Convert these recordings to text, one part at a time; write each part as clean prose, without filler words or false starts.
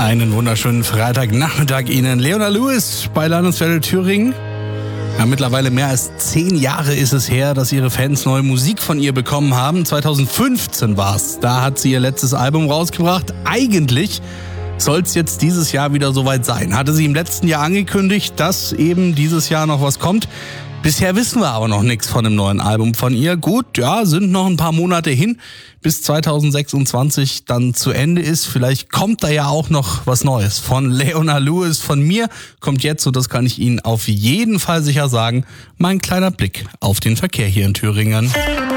Einen wunderschönen Freitagnachmittag Ihnen. Leona Lewis bei Landeswelle Thüringen. Ja, mittlerweile mehr als 10 Jahre ist es her, dass ihre Fans neue Musik von ihr bekommen haben. 2015 war's. Da hat sie ihr letztes Album rausgebracht. Eigentlich soll es jetzt dieses Jahr wieder soweit sein. Hatte sie im letzten Jahr angekündigt, dass eben dieses Jahr noch was kommt. Bisher wissen wir aber noch nichts von dem neuen Album von ihr. Gut, ja, sind noch ein paar Monate hin, bis 2026 dann zu Ende ist. Vielleicht kommt da ja auch noch was Neues von Leona Lewis. Von mir kommt jetzt, und das kann ich Ihnen auf jeden Fall sicher sagen, mein kleiner Blick auf den Verkehr hier in Thüringen.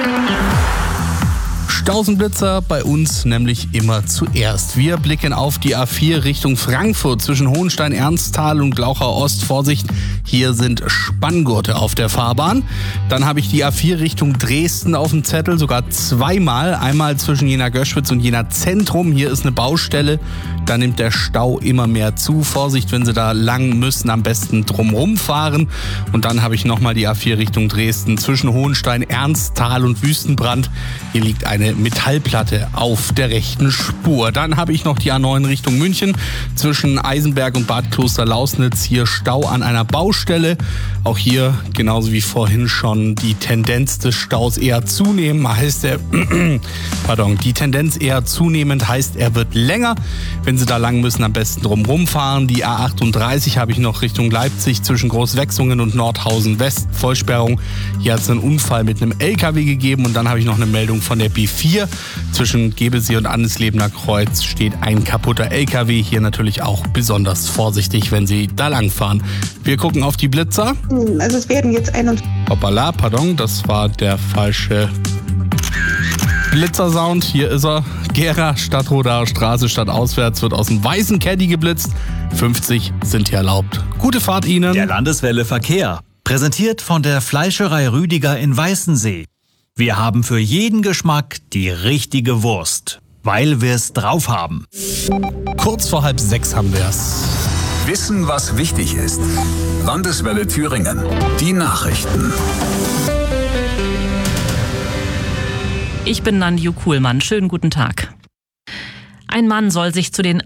Stausenblitzer bei uns nämlich immer zuerst. Wir blicken auf die A4 Richtung Frankfurt zwischen Hohenstein, Ernsthal und Glauchau Ost. Vorsicht, hier sind Spanngurte auf der Fahrbahn. Dann habe ich die A4 Richtung Dresden auf dem Zettel, sogar zweimal. Einmal zwischen Jena-Göschwitz und Jena-Zentrum. Hier ist eine Baustelle. Da nimmt der Stau immer mehr zu. Vorsicht, wenn Sie da lang müssen, am besten drumherum fahren. Und dann habe ich nochmal die A4 Richtung Dresden zwischen Hohenstein, Ernsthal und Wüstenbrand. Hier liegt eine Metallplatte auf der rechten Spur. Dann habe ich noch die A9 Richtung München zwischen Eisenberg und Bad Klosterlausnitz. Hier Stau an einer Baustelle. Auch hier, genauso wie vorhin schon, die Tendenz des Staus eher zunehmen. Die Tendenz eher zunehmend heißt, er wird länger. Wenn Sie da lang müssen, am besten drumherum fahren. Die A38 habe ich noch Richtung Leipzig zwischen Großwechsungen und Nordhausen West. Vollsperrung. Hier hat es einen Unfall mit einem LKW gegeben. Und dann habe ich noch eine Meldung von der B4. Zwischen Gebelsee und Andeslebener Kreuz steht ein kaputter LKW. Hier natürlich auch besonders vorsichtig, wenn Sie da lang fahren. Wir gucken auf die Blitzer. Also es werden jetzt Hoppala, pardon, das war der falsche Blitzersound. Hier ist er. Gera, Stadtrodaer Straße, stadtauswärts wird aus dem weißen Caddy geblitzt. 50 sind hier erlaubt. Gute Fahrt Ihnen. Der Landeswelle Verkehr. Präsentiert von der Fleischerei Rüdiger in Weißensee. Wir haben für jeden Geschmack die richtige Wurst, weil wir es drauf haben. Kurz vor 5:30 haben wir es. Wissen, was wichtig ist. Landeswelle Thüringen. Die Nachrichten. Ich bin Nanju Kuhlmann. Schönen guten Tag. Ein Mann soll sich zu den